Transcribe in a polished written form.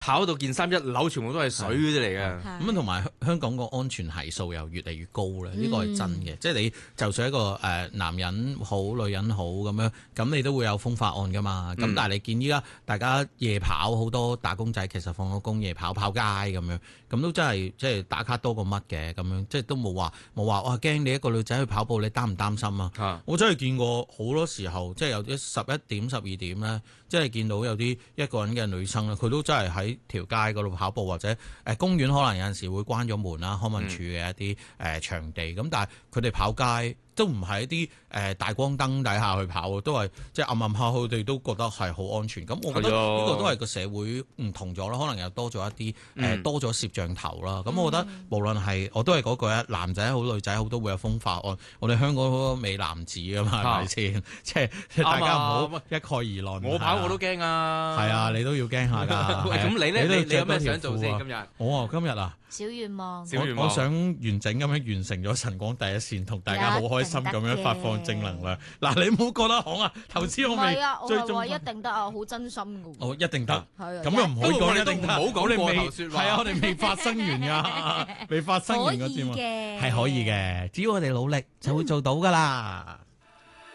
跑到件衫一扭，全部都係水嗰啲嚟嘅。 咁同埋香港個安全係數又越嚟越高啦，呢個係真嘅。即係你就算一個男人好、女人好咁樣，咁你都會有風化案噶嘛。咁但係你見依家大家夜跑好多打工仔，其實放咗工夜跑街咁樣，咁都真係即係打卡多過乜嘅咁樣，即係都冇話哇驚你一個女仔去跑步，你擔唔擔心啊？我真係見過好多時候，即係有啲11點、12點咧，即係見到有啲一個人嘅女生咧，佢都真係喺條街嗰度跑步，或者公園可能有陣時會關咗門啦，康文署嘅一啲場地，咁但係佢哋跑街都唔係一啲大光燈底下去跑，都係即係暗暗下，佢哋都覺得係好安全。咁我覺得呢個都係個社會唔同咗啦，可能又多咗一啲多咗攝像頭啦。咁我覺得無論係我都係嗰句啊，男仔好女仔好都會有風化案。我哋香港好多美男子㗎嘛，係咪先？即係大家唔好一概而論。 我跑我都驚啊！ 係啊，你都要驚下㗎。 咁你咧？你有咩想做先？今日我今日啊， 小願望， 我想完整咁樣完成咗晨光第一線，同大家好開心咁樣發放正能量。嗱，你唔好覺得行啊！頭先我未最終話一定得啊，好真心㗎。 哦，一定得。 係咁又唔可以講一定得。 唔好講過頭説話。 係啊，我哋未發生完㗎，未發生完嗰節目係可以嘅，只要我哋努力就會做到㗎啦。